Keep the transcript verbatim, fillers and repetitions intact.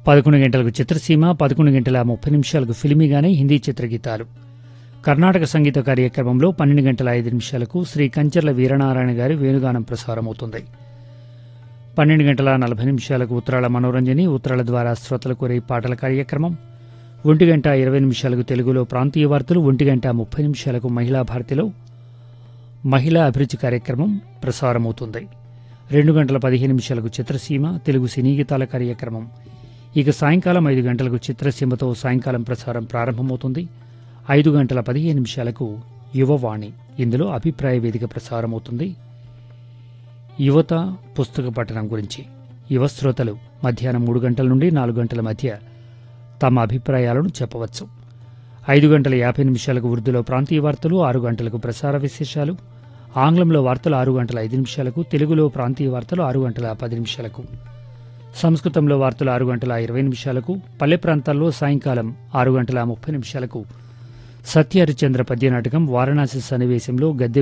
పదకొండు గంటలకు చిత్రసీమ, పదకొండు గంటల ముప్పై నిమిషాలకు ఫిల్మీగానే హిందీ చిత్రగీతాలు. కర్ణాటక సంగీత కార్యక్రమంలో పన్నెండు గంటల ఐదు నిమిషాలకు శ్రీ కంచర్ల వీరనారాయణ గారి వేణుగానం ప్రసారమవుతుంది. పన్నెండు గంటల నలభై నిమిషాలకు ఉత్తరాల మనోరంజని, ఉత్తరాల ద్వారా శ్రోతల కోరే పాటల కార్యక్రమం. ఒంటి గంట ఇరవై నిమిషాలకు తెలుగులో ప్రాంతీయ వార్తలు, ఒంటి గంట ముప్పై నిమిషాలకు మహిళా భారతిలో మహిళా అభిరుచి కార్యక్రమం ప్రసారమవుతుంది. రెండు గంటల పదిహేను నిమిషాలకు చిత్రసీమ, తెలుగు సినీ గీతాల కార్యక్రమం. ఇక సాయంకాలం ఐదు గంటలకు చిత్రసీమతో సాయంకాలం ప్రసారం ప్రారంభమవుతుంది. ఐదు గంటల పదిహేను నిమిషాలకు యువవాణి, ఇందులో అభిప్రాయ వేదిక ప్రసారమవుతుంది. యువత పుస్తక పఠనం గురించి యువ శ్రోతలు మధ్యాహ్నం మూడు గంటల నుండి నాలుగు గంటల మధ్య తమ అభిప్రాయాలను చెప్పవచ్చు. ఐదు గంటల యాభై నిమిషాలకు ఉర్దూలో ప్రాంతీయ వార్తలు, ఆరు గంటలకు ప్రసార విశేషాలు, ఆంగ్లంలో వార్తలు ఆరు గంటల ఐదు నిమిషాలకు, తెలుగులో ప్రాంతీయ వార్తలు ఆరు గంటల పది నిమిషాలకు, సంస్కృతంలో వార్తలు ఆరు గంటల ఇరవై నిమిషాలకు, పల్లె ప్రాంతాల్లో సాయంకాలం ఆరు గంటల ముప్పై నిమిషాలకు సత్య హరిశ్చంద్ర పద్య నాటకం వారణాసి సన్నివేశంలో గద్దె